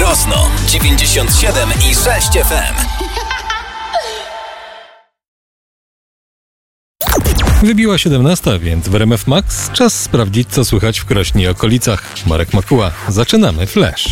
Krosno 97,6 FM. Wybiła 17, więc w RMF Max czas sprawdzić, co słychać w Krośnie i okolicach. Marek Makuła. Zaczynamy Flash.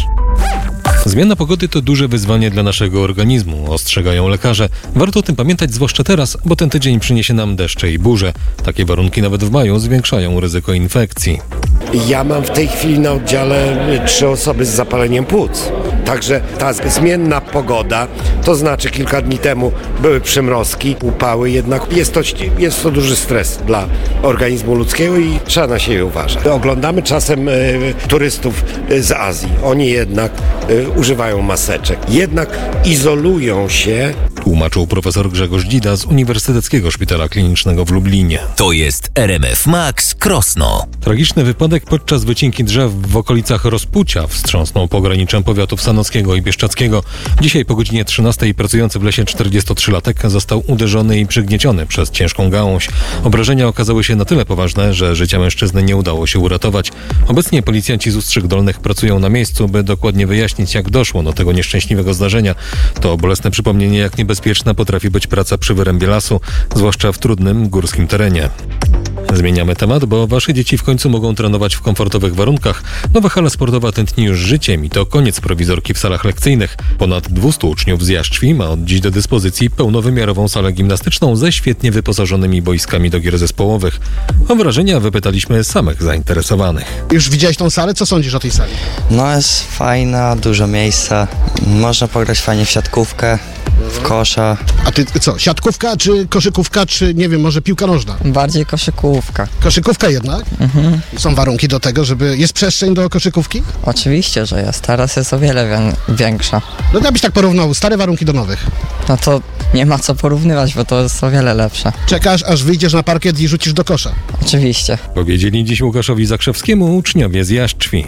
Zmiana pogody to duże wyzwanie dla naszego organizmu, ostrzegają lekarze. Warto o tym pamiętać zwłaszcza teraz, bo ten tydzień przyniesie nam deszcze i burze. Takie warunki nawet w maju zwiększają ryzyko infekcji. Ja mam w tej chwili na oddziale 3 osoby z zapaleniem płuc. Także ta zmienna pogoda, to znaczy kilka dni temu były przymrozki, upały, jednak jest to duży stres dla organizmu ludzkiego i trzeba na siebie uważać. Oglądamy czasem turystów z Azji. Oni jednak używają maseczek. Jednak izolują się. Tłumaczył profesor Grzegorz Dzida z Uniwersyteckiego Szpitala Klinicznego w Lublinie. To jest RMF Max Krosno. Tragiczny wypadek podczas wycinki drzew w okolicach Rozpucia wstrząsnął pograniczem powiatów sanockiego i bieszczadzkiego. Dzisiaj po godzinie 13 pracujący w lesie 43-latek został uderzony i przygnieciony przez ciężką gałąź. Obrażenia okazały się na tyle poważne, że życia mężczyzny nie udało się uratować. Obecnie policjanci z Ustrzyk Dolnych pracują na miejscu, by dokładnie wyjaśnić, jak doszło do tego nieszczęśliwego zdarzenia. To bolesne przypomnienie, jak niebezpieczna potrafi być praca przy wyrębie lasu, zwłaszcza w trudnym górskim terenie. Zmieniamy temat, bo wasze dzieci w końcu mogą trenować w komfortowych warunkach. Nowa hala sportowa tętni już życiem i to koniec prowizorki w salach lekcyjnych. Ponad 200 uczniów z Jaszczwi ma od dziś do dyspozycji pełnowymiarową salę gimnastyczną ze świetnie wyposażonymi boiskami do gier zespołowych. O wrażenia wypytaliśmy samych zainteresowanych. Już widziałeś tą salę? Co sądzisz o tej sali? No jest fajna, dużo miejsca. Można pograć fajnie w siatkówkę, w kosza. A ty co, siatkówka, czy koszykówka, czy nie wiem, może piłka nożna? Bardziej koszykówka. Koszykówka jednak? Mhm. Są warunki do tego, jest przestrzeń do koszykówki? Oczywiście, że jest. Teraz jest o wiele większa. No to byś tak porównał stare warunki do nowych. No to nie ma co porównywać, bo to jest o wiele lepsze. Czekasz, aż wyjdziesz na parkiet i rzucisz do kosza? Oczywiście. Powiedzieli dziś Łukaszowi Zakrzewskiemu uczniowie z Jaszczwi.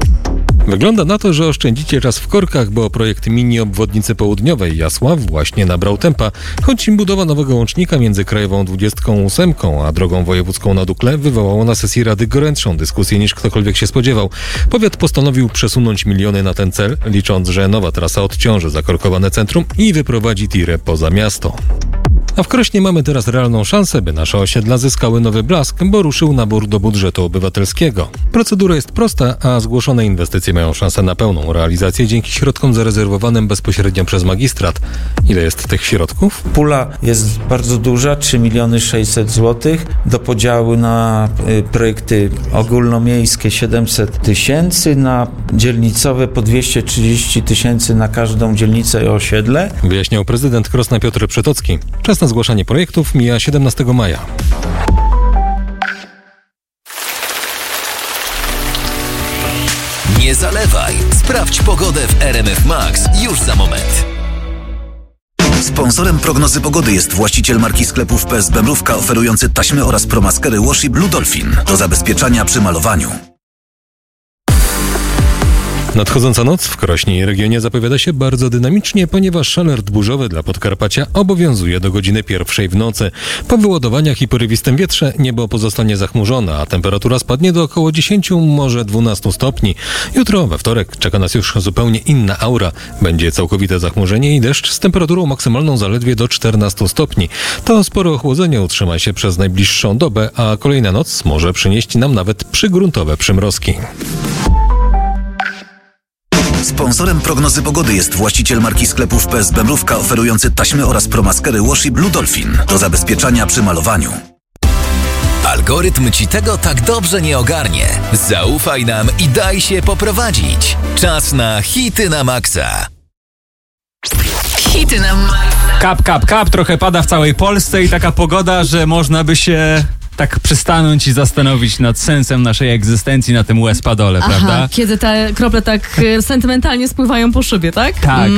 Wygląda na to, że oszczędzicie czas w korkach, bo projekt mini obwodnicy południowej Jasław właśnie nabrał tempa, choć budowa nowego łącznika między Krajową 28 a drogą wojewódzką na Dukle wywołało na sesji Rady gorętszą dyskusję niż ktokolwiek się spodziewał. Powiat postanowił przesunąć miliony na ten cel, licząc, że nowa trasa odciąży zakorkowane centrum i wyprowadzi tirę poza miasto. A w Krośnie mamy teraz realną szansę, by nasze osiedla zyskały nowy blask, bo ruszył nabór do budżetu obywatelskiego. Procedura jest prosta, a zgłoszone inwestycje mają szansę na pełną realizację dzięki środkom zarezerwowanym bezpośrednio przez magistrat. Ile jest tych środków? Pula jest bardzo duża, 3 600 000 zł, do podziału na projekty ogólnomiejskie 700 000, na dzielnicowe po 230 000 na każdą dzielnicę i osiedle. Wyjaśniał prezydent Krosna Piotr Przetocki. Czas na zgłaszanie projektów mija 17 maja. Nie zalewaj. Sprawdź pogodę w RMF Max już za moment. Sponsorem prognozy pogody jest właściciel marki sklepów PSB Mrówka oferujący taśmy oraz promaskery Washi Blue Dolphin do zabezpieczania przy malowaniu. Nadchodząca noc w Krośnie i regionie zapowiada się bardzo dynamicznie, ponieważ alert burzowy dla Podkarpacia obowiązuje do godziny 1 w nocy. Po wyładowaniach i porywistym wietrze niebo pozostanie zachmurzone, a temperatura spadnie do około 10, może 12 stopni. Jutro, we wtorek, czeka nas już zupełnie inna aura. Będzie całkowite zachmurzenie i deszcz z temperaturą maksymalną zaledwie do 14 stopni. To spore ochłodzenie utrzyma się przez najbliższą dobę, a kolejna noc może przynieść nam nawet przygruntowe przymrozki. Sponsorem prognozy pogody jest właściciel marki sklepów PSB Mrówka oferujący taśmy oraz promaskery Washi Blue Dolphin do zabezpieczania przy malowaniu. Algorytm ci tego tak dobrze nie ogarnie. Zaufaj nam i daj się poprowadzić. Czas na hity na maksa. Hity na maksa. Kap, trochę pada w całej Polsce i taka pogoda, że można by się tak przystanąć i zastanowić nad sensem naszej egzystencji na tym łez-padole, prawda? Kiedy te krople tak sentymentalnie spływają po szybie, tak? Tak.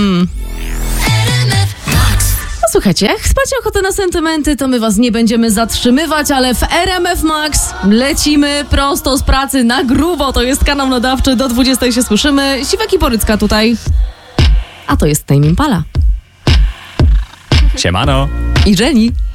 No słuchajcie, jak macie ochotę na sentymenty, to my was nie będziemy zatrzymywać, ale w RMF Max lecimy prosto z pracy na grubo. To jest kanał nadawczy, do 20 się słyszymy. Siwek i Borycka tutaj. A to jest Tame Impala. Siemano. I Jenny.